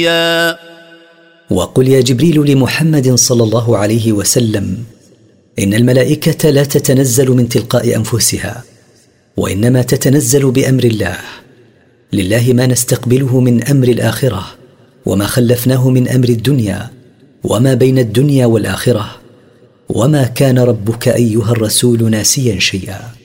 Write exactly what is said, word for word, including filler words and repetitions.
وقل يا جبريل لمحمد صلى الله عليه وسلم: إن الملائكة لا تتنزل من تلقاء أنفسها، وإنما تتنزل بأمر الله. لله ما نستقبله من أمر الآخرة، وما خلفناه من أمر الدنيا، وما بين الدنيا والآخرة، وما كان ربك أيها الرسول ناسيا شيئا.